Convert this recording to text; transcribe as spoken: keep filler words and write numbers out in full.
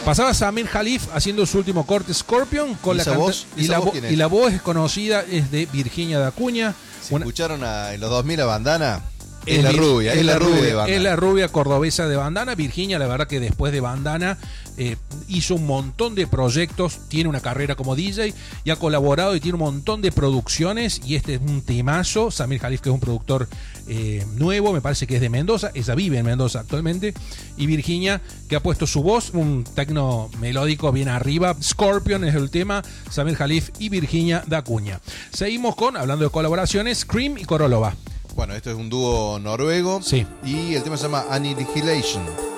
Pasaba Samir Khalif haciendo su último corte Scorpion con ¿Y la esa canta- voz? y, ¿Esa la voz vo- quién es? y la voz es conocida, es de Virginia de Acuña. Si Una- escucharon a, en los dos mil a Bandana, es, Es la Vir- rubia, es, la rubia de Bandana. Es la rubia cordobesa de Bandana. Virginia, la verdad que después de Bandana eh, hizo un montón de proyectos, tiene una carrera como D J y ha colaborado y tiene un montón de producciones. Y este es un temazo. Samir Khalif, que es un productor eh, nuevo, me parece que es de Mendoza. Ella vive en Mendoza actualmente. Y Virginia, que ha puesto su voz, un tecno melódico bien arriba. Scorpion es el tema. Samir Khalif y Virginia de Acuña. Seguimos con, hablando de colaboraciones, Cream y Korolova. Bueno, esto es un dúo noruego. Sí. Y el tema se llama Annihilation.